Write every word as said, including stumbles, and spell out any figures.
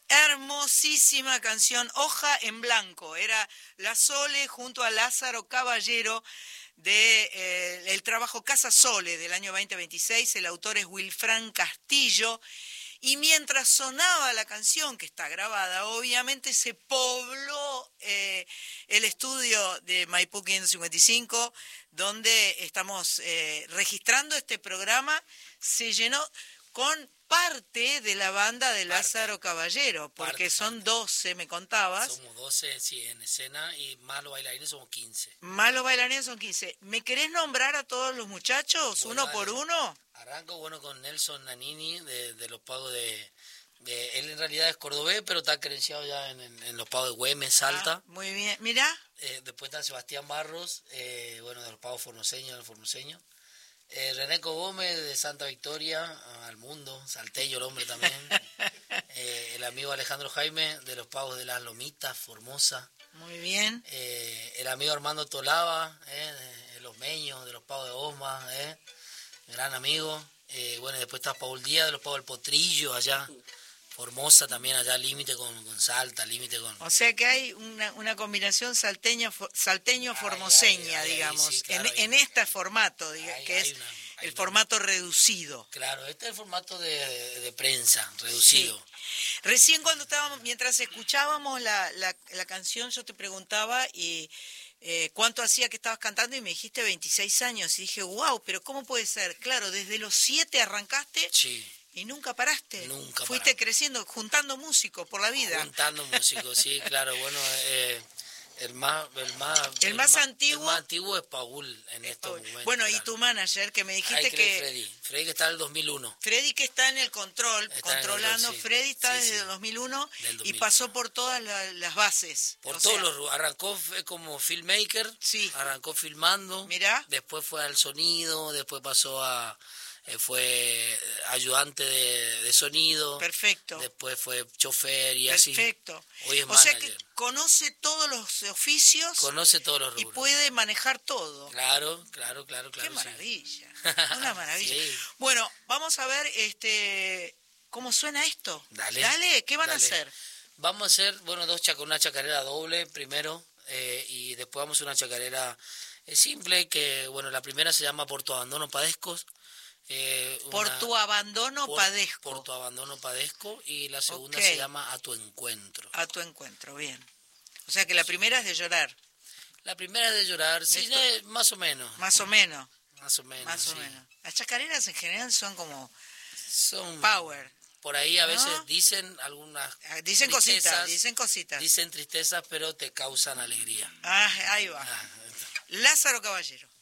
Hermosísima canción, Hoja en Blanco. Era La Sole junto a Lázaro Caballero de eh, el trabajo Casa Sole del año veinte veintiséis. El autor es Wilfran Castillo. Y mientras sonaba la canción, que está grabada, obviamente se pobló eh, el estudio de Maipú quinientos cincuenta y cinco, donde estamos eh, registrando este programa. Se llenó con parte de la banda de Lázaro parte, Caballero, porque parte, son parte. doce, me contabas. Somos doce, sí, en escena, y más los bailarines somos quince. Más los bailarines son quince. ¿Me querés nombrar a todos los muchachos, bueno, uno por uno? Arranco, bueno, con Nelson Nanini, de, de los pagos de, de... Él en realidad es cordobés, pero está credenciado ya en, en, en los pagos de Güemes, Salta. Ah, muy bien, mirá. Eh, después está Sebastián Barros, eh, bueno, de los pagos formoseños, del formoseño. Eh, Reneco Gómez de Santa Victoria, al mundo, salteño el hombre también. eh, el amigo Alejandro Jaime de los pagos de las Lomitas, Formosa. Muy bien. Eh, el amigo Armando Tolava, eh, de los Meños, de los pagos de Osma, eh, gran amigo. Eh, bueno, después está Paul Díaz de los pagos del Potrillo, allá. Formosa también, allá límite con, con Salta, límite con... O sea que hay una, una combinación salteño, salteño-formoseña, digamos, sí, claro, en, en este formato, diga, hay, que hay es una, el una, formato reducido. Claro, este es el formato de, de, de prensa, reducido. Sí. Recién cuando estábamos, mientras escuchábamos la, la, la canción, yo te preguntaba y, eh, cuánto hacía que estabas cantando y me dijiste veintiséis años. Y dije, wow, pero ¿cómo puede ser? Claro, desde los siete arrancaste... Sí. ¿Y nunca paraste? Nunca Fuiste paramos. creciendo, juntando músicos por la vida. Juntando músicos, sí, claro. Bueno, eh, el más el más el, el más, más antiguo el más antiguo es Paul en es estos Paul. momentos. Bueno, claro. Y tu manager que me dijiste Ay, que, que Freddy, Freddy que está en el dos mil uno. Freddy que está en el control, está controlando. El control, sí. Freddy está sí, desde sí. el dos mil uno y pasó por todas la, las bases. Por todos sea, los arrancó como filmmaker, sí. arrancó filmando. Mirá. Después fue al sonido, después pasó a fue ayudante de, de sonido. Perfecto. Después fue chofer y así. Perfecto. Hoy es o manager. Sea que conoce todos los oficios. Conoce todos los rubros. Y puede manejar todo. Claro, claro, claro, claro. Qué maravilla. Sí. Una maravilla. Sí. Bueno, vamos a ver este cómo suena esto. Dale. Dale, ¿qué van dale. a hacer? Vamos a hacer, bueno, dos chac una chacarera doble primero eh, y después vamos a una chacarera eh, simple que, bueno, la primera se llama Por tu abandono padezco. Eh, una, por tu abandono por, padezco. Por tu abandono padezco y la segunda okay. se llama A tu encuentro. A tu encuentro, bien. O sea que la sí. primera es de llorar. La primera es de llorar, sí, eh, más o menos. Más o menos. Más o menos, Más sí. o menos. Las chacareras en general son como son power. Por ahí a veces ¿no? dicen algunas Dicen cositas, dicen cositas. Dicen tristezas, pero te causan alegría. Ah, ahí va. Ah, Lázaro Caballero.